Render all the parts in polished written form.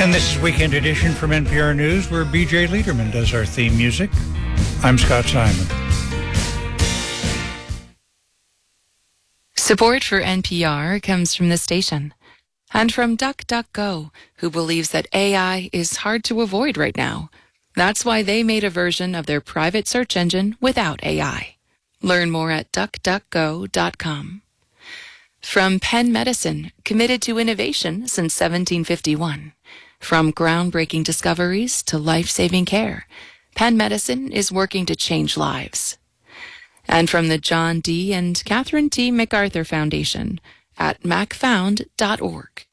And this is Weekend Edition from NPR News, where BJ Liederman does our theme music. I'm Scott Simon. Support for NPR comes from the station and from DuckDuckGo, who believes that AI is hard to avoid right now. That's why they made a version of their private search engine without AI. Learn more at duckduckgo.com. From Penn Medicine, committed to innovation since 1751. From groundbreaking discoveries to life-saving care, Penn Medicine is working to change lives. And from the John D. and Catherine T. MacArthur Foundation at macfound.org.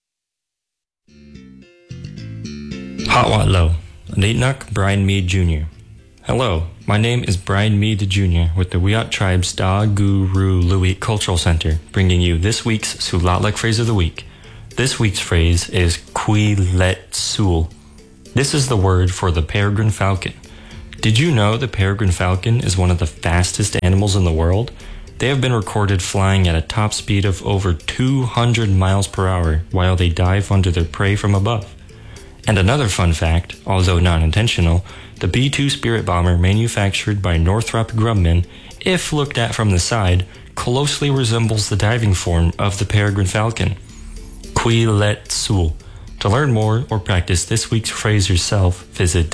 Hot Low, Nitnuk Brian Mead Jr. Hello, my name is Brian Mead Jr. with the Wiyot Tribe's Da Guru Louie Cultural Center, bringing you this week's Sulalek phrase of the week. This week's phrase is Kwiletsul. This is the word for the peregrine falcon. Did you know the peregrine falcon is one of the fastest animals in the world? They have been recorded flying at a top speed of over 200 miles per hour while they dive under their prey from above. And another fun fact, although not intentional, the B-2 Spirit bomber manufactured by Northrop Grumman, if looked at from the side, closely resembles the diving form of the peregrine falcon. Kwiletsul. To learn more or practice this week's phrase yourself, visit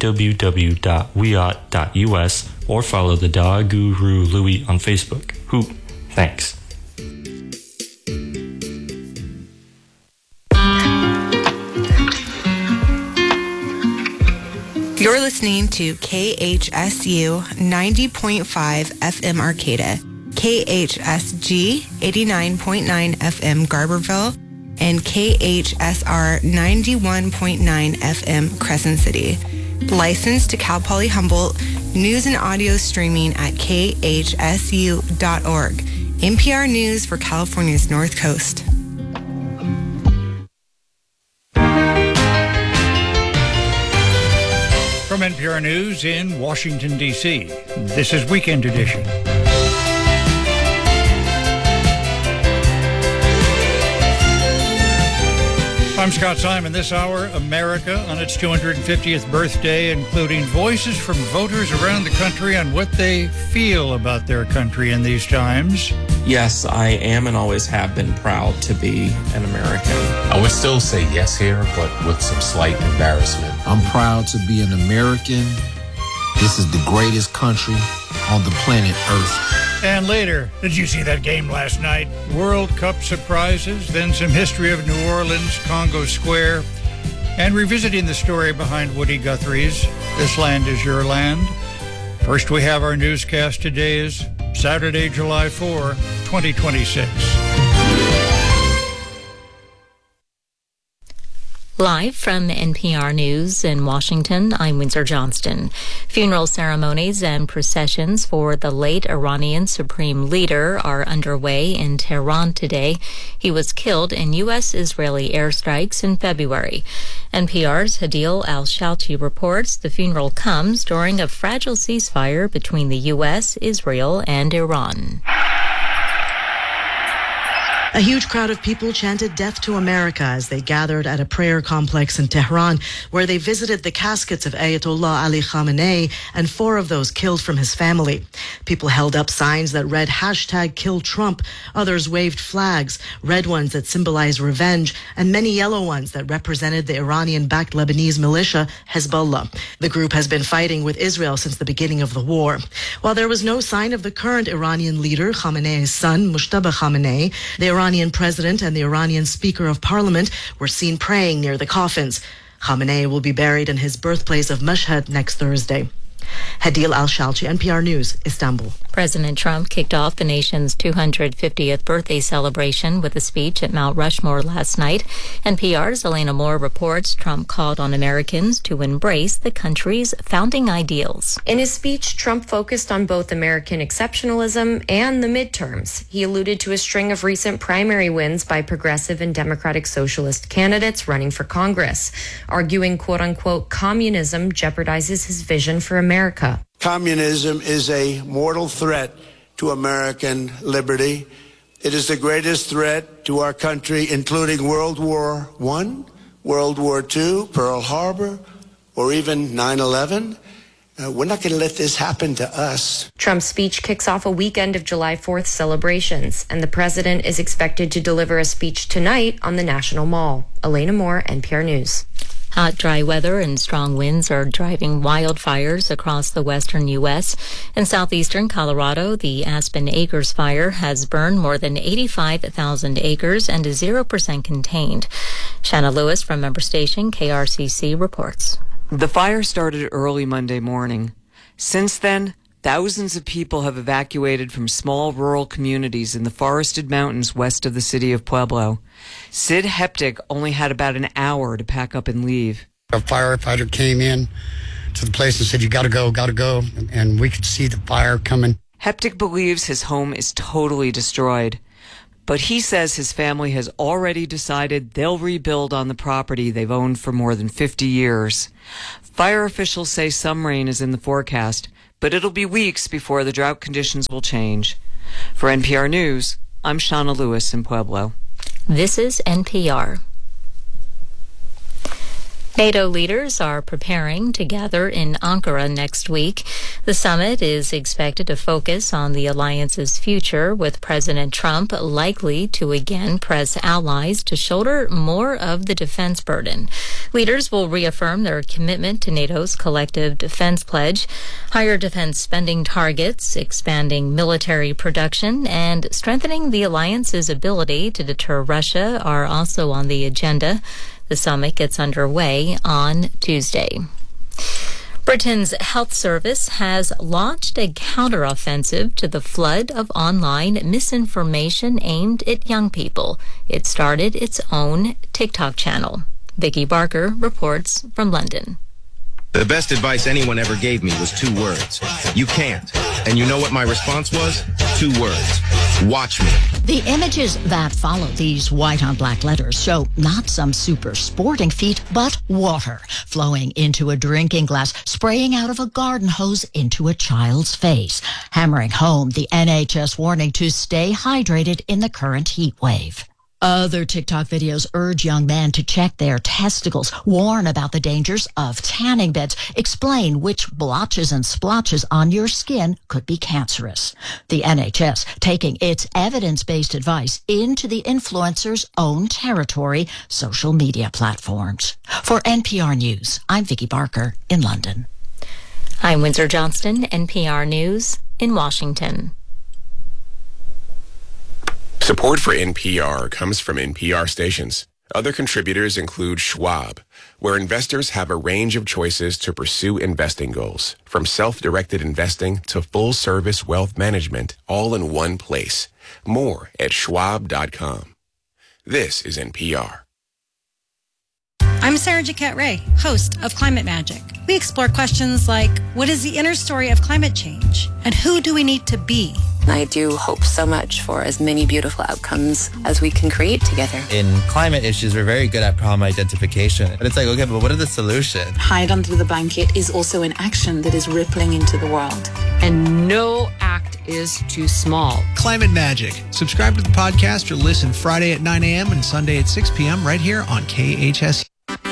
www.wiyot.us or follow the Da Guru Louie on Facebook. Hoot. Thanks. You're listening to KHSU 90.5 FM Arcata, KHSG 89.9 FM Garberville, and KHSR 91.9 FM Crescent City. Licensed to Cal Poly Humboldt, news and audio streaming at khsu.org. NPR News for California's North Coast. From NPR News in Washington, D.C., this is Weekend Edition. I'm Scott Simon. This hour, America on its 250th birthday, including voices from voters around the country on what they feel about their country in these times. Yes, I am and always have been proud to be an American. I would still say yes here, but with some slight embarrassment. I'm proud to be an American. This is the greatest country on the planet Earth. And later, did you see that game last night? World Cup surprises, then some history of New Orleans, Congo Square, and revisiting the story behind Woody Guthrie's This Land Is Your Land. First, we have our newscast. Today is Saturday, July 4, 2026. Live from NPR News in Washington, I'm Windsor Johnston. Funeral ceremonies and processions for the late Iranian Supreme Leader are underway in Tehran today. He was killed in U.S.-Israeli airstrikes in February. NPR's Hadil Al-Shalchi reports the funeral comes during a fragile ceasefire between the U.S., Israel, and Iran. A huge crowd of people chanted "Death to America" as they gathered at a prayer complex in Tehran, where they visited the caskets of Ayatollah Ali Khamenei and 4 of those killed from his family. People held up signs that read #KillTrump. Others waved flags, red ones that symbolized revenge, and many yellow ones that represented the Iranian-backed Lebanese militia, Hezbollah. The group has been fighting with Israel since the beginning of the war. While there was no sign of the current Iranian leader, Khamenei's son, Mujtaba Khamenei, the Iranian president and the Iranian Speaker of Parliament were seen praying near the coffins. Khamenei will be buried in his birthplace of Mashhad next Thursday. Hadil Al-Shalchi, NPR News, Istanbul. President Trump kicked off the nation's 250th birthday celebration with a speech at Mount Rushmore last night. NPR's Elena Moore reports Trump called on Americans to embrace the country's founding ideals. In his speech, Trump focused on both American exceptionalism and the midterms. He alluded to a string of recent primary wins by progressive and democratic socialist candidates running for Congress, arguing, quote-unquote, communism jeopardizes his vision for America. Communism is a mortal threat to American liberty. It is the greatest threat to our country, including World War I, World War II, Pearl Harbor, or even 9/11. We're not going to let this happen to us. Trump's speech kicks off a weekend of July 4th celebrations, and the president is expected to deliver a speech tonight on the National Mall. Elena Moore, NPR News. Hot, dry weather and strong winds are driving wildfires across the western U.S. In southeastern Colorado, the Aspen Acres fire has burned more than 85,000 acres and is 0% contained. Shanna Lewis from member station KRCC reports. The fire started early Monday morning. Since then, thousands of people have evacuated from small rural communities in the forested mountains west of the city of Pueblo. Sid Heptic only had about an hour to pack up and leave. A firefighter came in to the place and said, "You gotta go. And we could see the fire coming. Heptic believes his home is totally destroyed. But he says his family has already decided they'll rebuild on the property they've owned for more than 50 years. Fire officials say some rain is in the forecast, but it'll be weeks before the drought conditions will change. For NPR News, I'm Shauna Lewis in Pueblo. This is NPR. NATO leaders are preparing to gather in Ankara next week. The summit is expected to focus on the alliance's future, with President Trump likely to again press allies to shoulder more of the defense burden. Leaders will reaffirm their commitment to NATO's collective defense pledge. Higher defense spending targets, expanding military production, and strengthening the alliance's ability to deter Russia are also on the agenda. The summit gets underway on Tuesday. Britain's health service has launched a counteroffensive to the flood of online misinformation aimed at young people. It started its own TikTok channel. Vicky Barker reports from London. The best advice anyone ever gave me was 2 words. You can't. And you know what my response was? 2 words. Watch me. The images that follow these white on black letters show not some super sporting feat, but water flowing into a drinking glass, spraying out of a garden hose into a child's face, hammering home the NHS warning to stay hydrated in the current heat wave. Other TikTok videos urge young men to check their testicles, warn about the dangers of tanning beds, explain which blotches and splotches on your skin could be cancerous. The NHS taking its evidence-based advice into the influencer's own territory, social media platforms. For NPR News, I'm Vicky Barker in London. I'm Windsor Johnston, NPR News in Washington. Support for NPR comes from NPR stations. Other contributors include Schwab, where investors have a range of choices to pursue investing goals, from self-directed investing to full-service wealth management, all in one place. More at schwab.com. This is NPR. I'm Sarah Jaquette Ray, host of Climate Magic. We explore questions like, what is the inner story of climate change? And who do we need to be? I do hope so much for as many beautiful outcomes as we can create together. In climate issues, we're very good at problem identification. But it's like, okay, but what are the solutions? Hide under the blanket is also an action that is rippling into the world. And no act is too small. Climate Magic. Subscribe to the podcast or listen Friday at 9 a.m. and Sunday at 6 p.m. right here on KHS.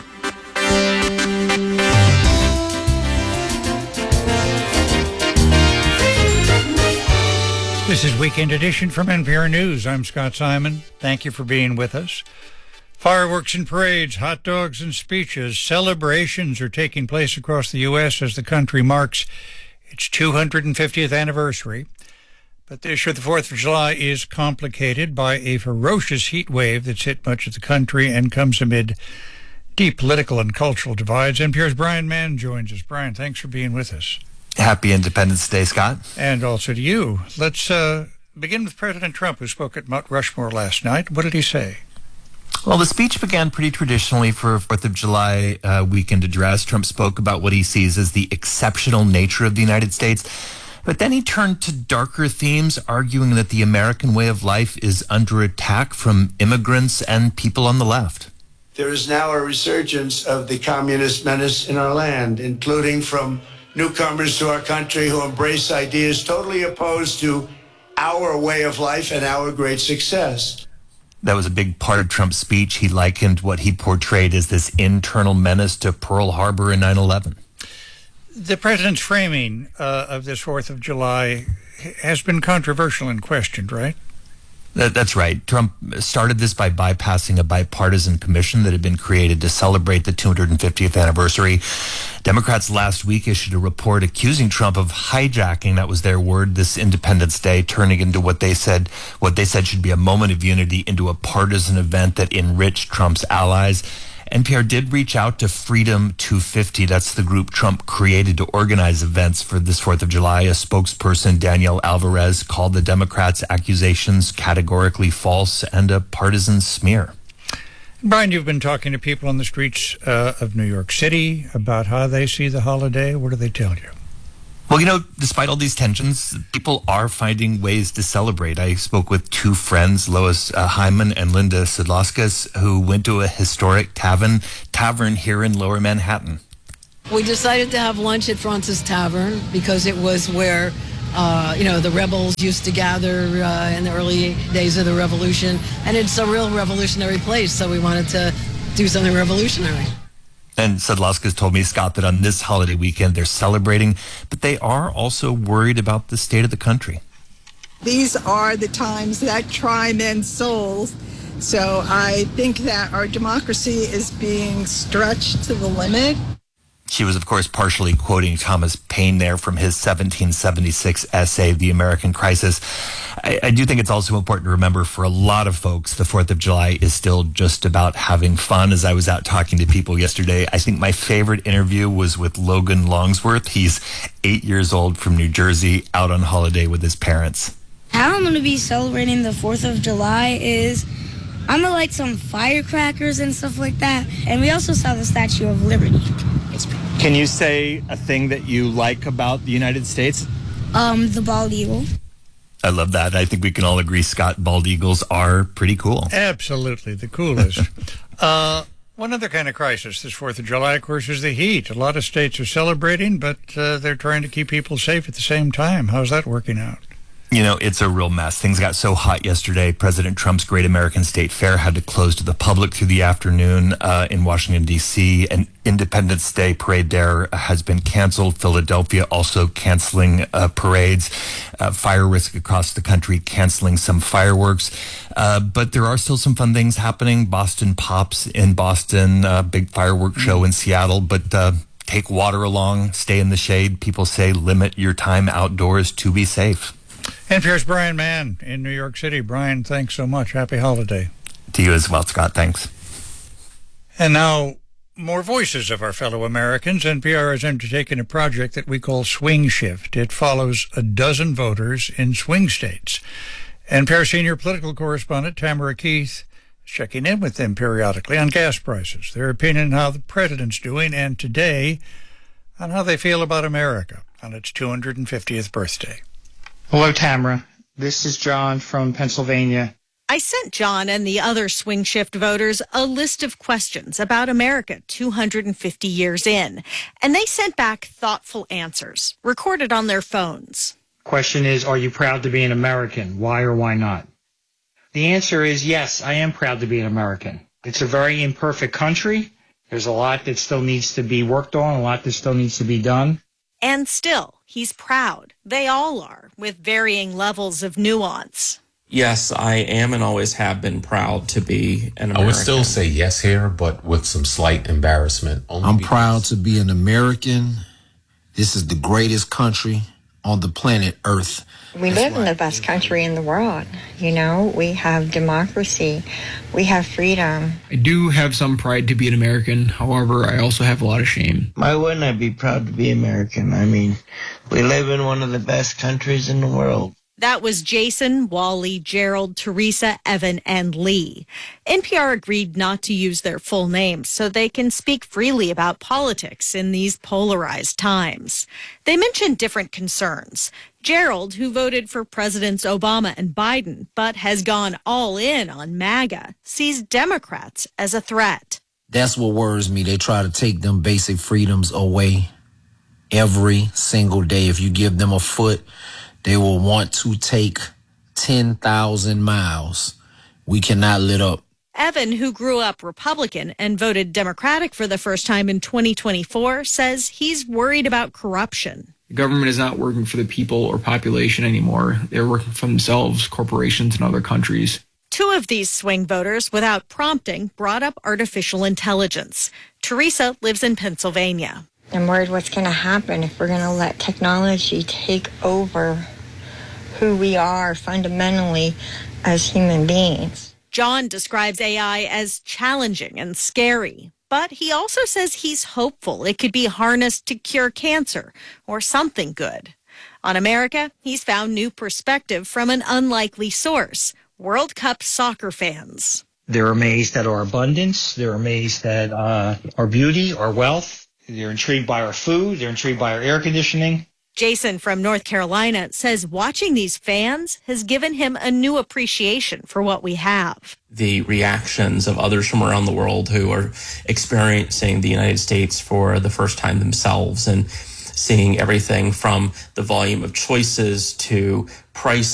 This is Weekend Edition from NPR News. I'm Scott Simon. Thank you for being with us. Fireworks and parades, hot dogs and speeches, celebrations are taking place across the U.S. as the country marks its 250th anniversary. But this year, the 4th of July is complicated by a ferocious heat wave that's hit much of the country and comes amid deep political and cultural divides. NPR's Brian Mann joins us. Brian, thanks for being with us. Happy Independence Day, Scott. And also to you. Let's begin with President Trump, who spoke at Mount Rushmore last night. What did he say? Well, the speech began pretty traditionally for a 4th of July weekend address. Trump spoke about what he sees as the exceptional nature of the United States. But then he turned to darker themes, arguing that the American way of life is under attack from immigrants and people on the left. There is now a resurgence of the communist menace in our land, including from newcomers to our country who embrace ideas totally opposed to our way of life and our great success. That was a big part of Trump's speech. He likened what he portrayed as this internal menace to Pearl Harbor and 9/11. The president's framing of this 4th of July has been controversial and questioned, right? That's right. Trump started this by bypassing a bipartisan commission that had been created to celebrate the 250th anniversary. Democrats last week issued a report accusing Trump of hijacking, that was their word, this Independence Day, turning into what they said should be a moment of unity into a partisan event that enriched Trump's allies. NPR did reach out to Freedom 250. That's the group Trump created to organize events for this 4th of July. A spokesperson, Danielle Alvarez, called the Democrats' accusations categorically false and a partisan smear. Brian, you've been talking to people on the streets of New York City about how they see the holiday. What do they tell you? Well, despite all these tensions, people are finding ways to celebrate. I spoke with two friends, Lois Hyman and Linda Sidlauskas, who went to a historic tavern here in Lower Manhattan. We decided to have lunch at Fraunces Tavern because it was where, the rebels used to gather in the early days of the revolution. And it's a real revolutionary place, so we wanted to do something revolutionary. And Sidlauskas told me, Scott, that on this holiday weekend they're celebrating, but they are also worried about the state of the country. These are the times that try men's souls. So I think that our democracy is being stretched to the limit. She was, of course, partially quoting Thomas Paine there from his 1776 essay, The American Crisis. I do think it's also important to remember for a lot of folks, the 4th of July is still just about having fun. As I was out talking to people yesterday, I think my favorite interview was with Logan Longsworth. He's 8 years old from New Jersey, out on holiday with his parents. How I'm going to be celebrating the 4th of July is I'm going to light some firecrackers and stuff like that. And we also saw the Statue of Liberty. Can you say a thing that you like about the United States? The bald eagle. I love that. I think we can all agree, Scott, bald eagles are pretty cool. Absolutely, the coolest. One other kind of crisis this 4th of July, of course, is the heat. A lot of states are celebrating, but they're trying to keep people safe at the same time. How's that working out? It's a real mess. Things got so hot yesterday. President Trump's Great American State Fair had to close to the public through the afternoon in Washington, D.C. An Independence Day parade there has been canceled. Philadelphia also canceling parades. Fire risk across the country, canceling some fireworks. But there are still some fun things happening. Boston Pops in Boston, big fireworks show in Seattle. But take water along, stay in the shade. People say limit your time outdoors to be safe. NPR's Brian Mann in New York City. Brian, thanks so much. Happy holiday. To you as well, Scott. Thanks. And now, more voices of our fellow Americans. NPR has undertaken a project that we call Swing Shift. It follows a dozen voters in swing states. NPR senior political correspondent Tamara Keith is checking in with them periodically on gas prices, their opinion on how the president's doing, and today on how they feel about America on its 250th birthday. Hello, Tamara. This is John from Pennsylvania. I sent John and the other Swing Shift voters a list of questions about America 250 years in, and they sent back thoughtful answers, recorded on their phones. Question is, are you proud to be an American? Why or why not? The answer is yes, I am proud to be an American. It's a very imperfect country. There's a lot that still needs to be worked on, a lot that still needs to be done. And still, he's proud. They all are, with varying levels of nuance. Yes, I am and always have been proud to be an American. I would still say yes here, but with some slight embarrassment. I'm proud to be an American. This is the greatest country on the planet Earth. We live in the best country in the world. We have democracy. We have freedom. I do have some pride to be an American. However, I also have a lot of shame. Why wouldn't I be proud to be American? I mean, we live in one of the best countries in the world. That was Jason, Wally, Gerald, Teresa, Evan, and Lee. NPR agreed not to use their full names so they can speak freely about politics in these polarized times. They mentioned different concerns. Gerald, who voted for Presidents Obama and Biden, but has gone all in on MAGA, sees Democrats as a threat. That's what worries me. They try to take them basic freedoms away every single day. If you give them a foot, they will want to take 10,000 miles. We cannot let up. Evan, who grew up Republican and voted Democratic for the first time in 2024, says he's worried about corruption. The government is not working for the people or population anymore. They're working for themselves, corporations, and other countries. 2 of these swing voters, without prompting, brought up artificial intelligence. Teresa lives in Pennsylvania. I'm worried what's going to happen if we're going to let technology take over who we are fundamentally as human beings. John describes AI as challenging and scary, but he also says he's hopeful it could be harnessed to cure cancer or something good. On America, he's found new perspective from an unlikely source: World Cup soccer fans. They're amazed at our abundance. They're amazed at our beauty, our wealth. They're intrigued by our food. They're intrigued by our air conditioning. Jason from North Carolina says watching these fans has given him a new appreciation for what we have. The reactions of others from around the world who are experiencing the United States for the first time themselves and seeing everything from the volume of choices to price